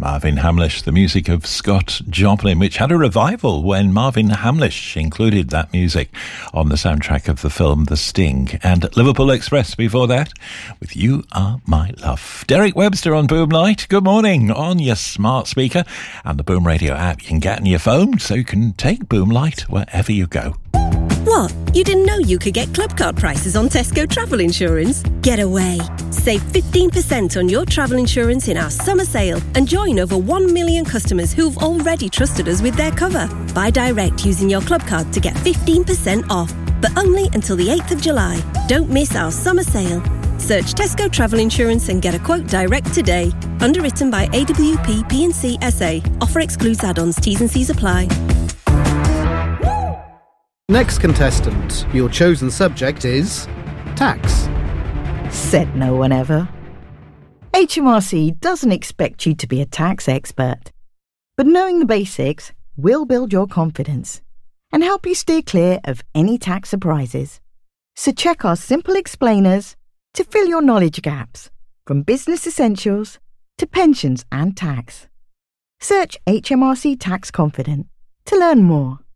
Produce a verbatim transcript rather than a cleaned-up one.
Marvin Hamlish, the music of Scott Joplin, which had a revival when Marvin Hamlish included that music on the soundtrack of the film The Sting. And Liverpool Express before that with You Are My Love. Derek Webster on Boom Light. Good morning on your smart speaker and the Boom Radio app you can get on your phone so you can take Boom Light wherever you go. What? You didn't know you could get club card prices on Tesco travel insurance? Get away. Save fifteen percent on your travel insurance in our summer sale and join over one million customers who've already trusted us with their cover. Buy direct using your club card to get fifteen percent off, but only until the eighth of July. Don't miss our summer sale. Search Tesco Travel Insurance and get a quote direct today. Underwritten by A W P P and C S A. Offer excludes add-ons. T's and C's apply. Next contestant, your chosen subject is tax. Said no one ever. H M R C doesn't expect you to be a tax expert, but knowing the basics will build your confidence and help you steer clear of any tax surprises. So check our simple explainers to fill your knowledge gaps, from business essentials to pensions and tax. Search H M R C Tax Confident to learn more.